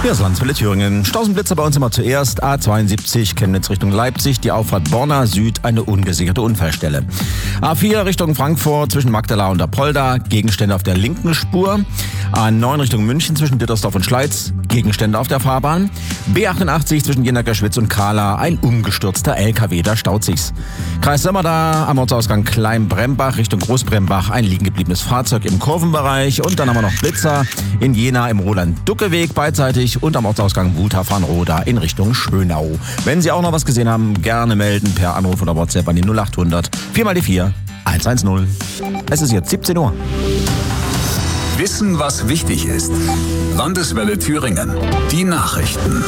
Hier ist Landeswelle Thüringen. Stausenblitzer bei uns immer zuerst. A72 Chemnitz Richtung Leipzig, die Auffahrt Borna Süd, eine ungesicherte Unfallstelle. A4 Richtung Frankfurt zwischen Magdala und Apolda, Gegenstände auf der linken Spur. A9 Richtung München zwischen Dittersdorf und Schleiz, Gegenstände auf der Fahrbahn. B88 zwischen Jennaker-Schwitz und Kahla, ein umgestürzter LKW, da staut sich's. Kreis Sömmerda, am Ortsausgang Klein-Brembach Richtung Groß-Brembach, ein liegen gebliebenes Fahrzeug im Kurvenbereich. Und dann haben wir noch Blitzer in Jena im Roland-Ducke-Weg beidseitig und am Ortsausgang Wutafan-Roda in Richtung Schönau. Wenn Sie auch noch was gesehen haben, gerne melden per Anruf oder WhatsApp an die 0800 4x4 110. Es ist jetzt 17 Uhr. Wissen, was wichtig ist. Landeswelle Thüringen. Die Nachrichten.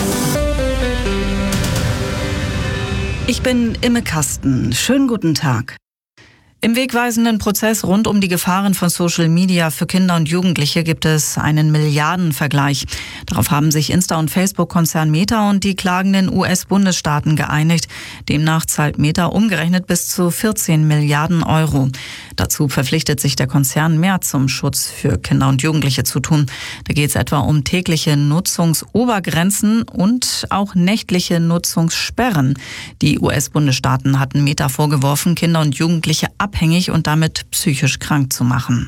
Ich bin Imme Kasten. Schönen guten Tag. Im wegweisenden Prozess rund um die Gefahren von Social Media für Kinder und Jugendliche gibt es einen Milliardenvergleich. Darauf haben sich Insta- und Facebook-Konzern Meta und die klagenden US-Bundesstaaten geeinigt. Demnach zahlt Meta umgerechnet bis zu 14 Milliarden Euro. Dazu verpflichtet sich der Konzern, mehr zum Schutz für Kinder und Jugendliche zu tun. Da geht es etwa um tägliche Nutzungsobergrenzen und auch nächtliche Nutzungssperren. Die US-Bundesstaaten hatten Meta vorgeworfen, Kinder und Jugendliche abhängig und damit psychisch krank zu machen.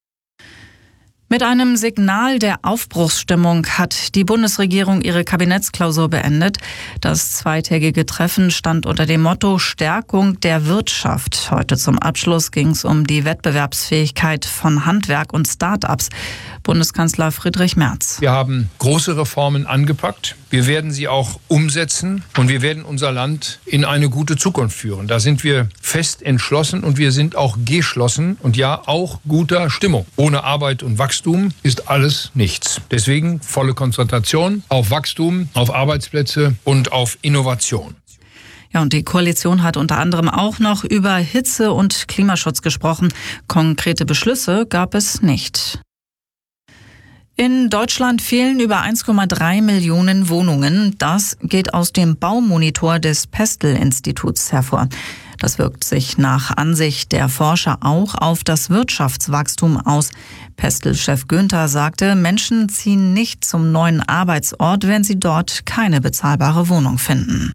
Mit einem Signal der Aufbruchsstimmung hat die Bundesregierung ihre Kabinettsklausur beendet. Das zweitägige Treffen stand unter dem Motto Stärkung der Wirtschaft. Heute zum Abschluss ging es um die Wettbewerbsfähigkeit von Handwerk und Start-ups. Bundeskanzler Friedrich Merz. Wir haben große Reformen angepackt. Wir werden sie auch umsetzen und wir werden unser Land in eine gute Zukunft führen. Da sind wir fest entschlossen und wir sind auch geschlossen und ja auch guter Stimmung. Ohne Arbeit und Wachstum ist alles nichts. Deswegen volle Konzentration auf Wachstum, auf Arbeitsplätze und auf Innovation. Ja, und die Koalition hat unter anderem auch noch über Hitze- und Klimaschutz gesprochen. Konkrete Beschlüsse gab es nicht. In Deutschland fehlen über 1,3 Millionen Wohnungen. Das geht aus dem Baumonitor des Pestel-Instituts hervor. Das wirkt sich nach Ansicht der Forscher auch auf das Wirtschaftswachstum aus. Pestel-Chef Günther sagte, Menschen ziehen nicht zum neuen Arbeitsort, wenn sie dort keine bezahlbare Wohnung finden.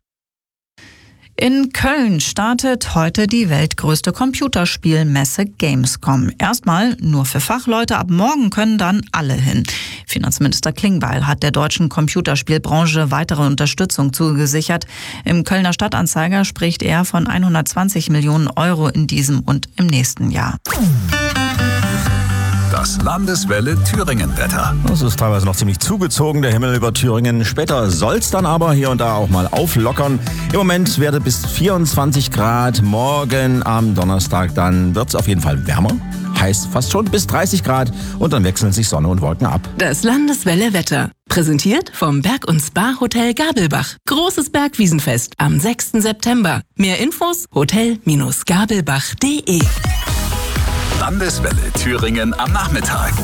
In Köln startet heute die weltgrößte Computerspielmesse Gamescom. Erstmal nur für Fachleute, ab morgen können dann alle hin. Finanzminister Klingbeil hat der deutschen Computerspielbranche weitere Unterstützung zugesichert. Im Kölner Stadtanzeiger spricht er von 120 Millionen Euro in diesem und im nächsten Jahr. Das Landeswelle Thüringen-Wetter. Es ist teilweise noch ziemlich zugezogen, der Himmel über Thüringen. Später soll es dann aber hier und da auch mal auflockern. Im Moment werde bis 24 Grad. Morgen am Donnerstag dann wird es auf jeden Fall wärmer. Heißt fast schon bis 30 Grad und dann wechseln sich Sonne und Wolken ab. Das Landeswelle Wetter. Präsentiert vom Berg- und Spa-Hotel Gabelbach. Großes Bergwiesenfest am 6. September. Mehr Infos hotel-gabelbach.de. Landeswelle Thüringen am Nachmittag.